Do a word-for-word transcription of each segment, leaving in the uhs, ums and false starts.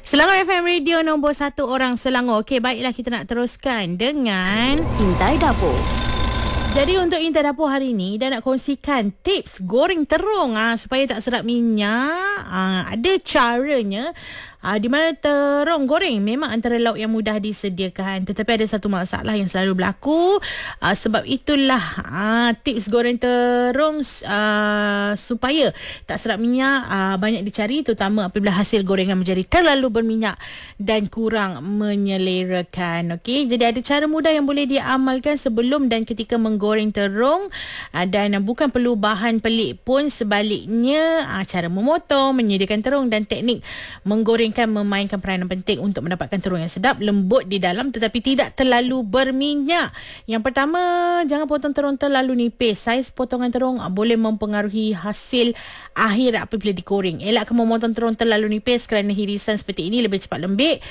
Selangor F M Radio nombor satu orang Selangor. Okey, baiklah kita nak teruskan dengan Intai Dapur. Jadi untuk Intai Dapur hari ni dah nak kongsikan tips goreng terung ah supaya tak serap minyak. Ah, ada caranya. Ah, di mana terung goreng memang antara lauk yang mudah disediakan, tetapi ada satu masalah yang selalu berlaku. Ah, sebab itulah ah, tips goreng terung ah, supaya tak serap minyak ah, banyak dicari, terutama apabila hasil gorengan menjadi terlalu berminyak dan kurang menyelerakan. Okey, jadi ada cara mudah yang boleh diamalkan sebelum dan ketika menggoreng terung, ah, dan bukan perlu bahan pelik pun, sebaliknya ah, cara memotong, menyediakan terung dan teknik menggoreng memainkan peranan penting untuk mendapatkan terung yang sedap, lembut di dalam tetapi tidak terlalu berminyak. Yang pertama, jangan potong terung terlalu nipis. Saiz potongan terung boleh mempengaruhi hasil akhir apabila digoreng. Elakkan memotong terung terlalu nipis kerana irisan seperti ini lebih cepat lembik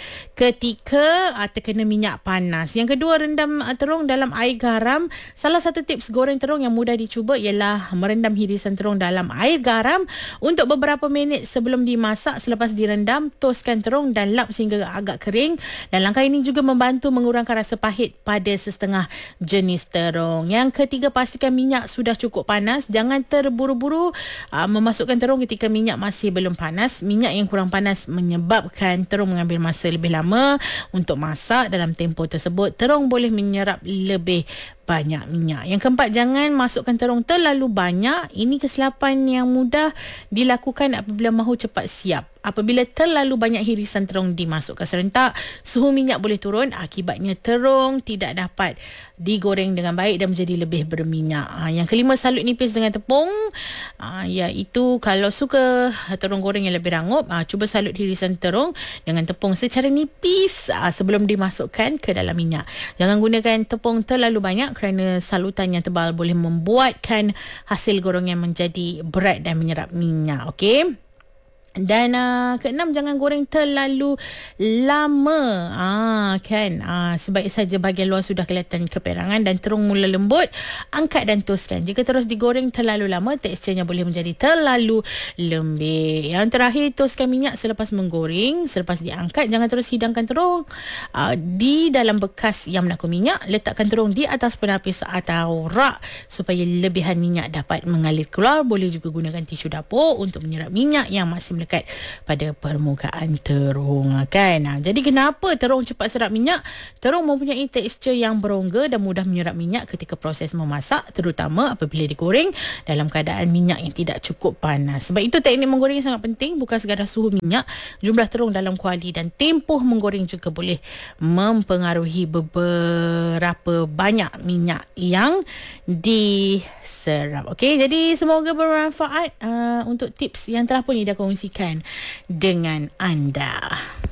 ketika uh, terkena minyak panas. Yang kedua, rendam uh, terung dalam air garam. Salah satu tips goreng terung yang mudah dicuba ialah merendam irisan terung dalam air garam untuk beberapa minit sebelum dimasak. Selepas direndam, toskan terung dan lap sehingga agak kering, dan langkah ini juga membantu mengurangkan rasa pahit pada setengah jenis terung. Yang ketiga, pastikan minyak sudah cukup panas. Jangan terburu-buru uh, memasukkan terung ketika minyak masih belum panas. Minyak yang kurang panas menyebabkan terung mengambil masa lebih lama untuk masak. Dalam tempoh tersebut, terung boleh menyerap lebih banyak minyak. Yang keempat, jangan masukkan terung terlalu banyak. Ini kesilapan yang mudah dilakukan apabila mahu cepat siap. Apabila terlalu banyak irisan terung dimasukkan serentak, suhu minyak boleh turun. Akibatnya terung tidak dapat digoreng dengan baik dan menjadi lebih berminyak. Ha, yang kelima, salut nipis dengan tepung. Ha, iaitu kalau suka terung goreng yang lebih rangup, ha, cuba salut irisan terung dengan tepung secara nipis ha, sebelum dimasukkan ke dalam minyak. Jangan gunakan tepung terlalu banyak kerana salutan yang tebal boleh membuatkan hasil gorengan menjadi berat dan menyerap minyak. Okey. Dan uh, keenam, jangan goreng terlalu lama. Ah, kan ah, sebaik saja bahagian luar sudah kelihatan keperangan dan terung mula lembut, angkat dan toskan. Jika terus digoreng terlalu lama, teksturnya boleh menjadi terlalu lembik. Yang terakhir, toskan minyak selepas menggoreng. Selepas diangkat, jangan terus hidangkan terung ah, di dalam bekas yang menakut minyak. Letakkan terung di atas penapis atau rak supaya lebihan minyak dapat mengalir keluar. Boleh juga gunakan tisu dapur untuk menyerap minyak yang masih melekat pada permukaan terung, kan. Ha, jadi kenapa terung cepat serap minyak? Terung mempunyai tekstur yang berongga dan mudah menyerap minyak ketika proses memasak, terutama apabila digoreng dalam keadaan minyak yang tidak cukup panas. Sebab itu teknik menggoreng sangat penting, bukan sekadar suhu minyak, jumlah terung dalam kuali dan tempoh menggoreng juga boleh mempengaruhi beberapa banyak minyak yang diserap. Okey, jadi semoga bermanfaat uh, untuk tips yang telah pun Ida kongsikan dengan anda.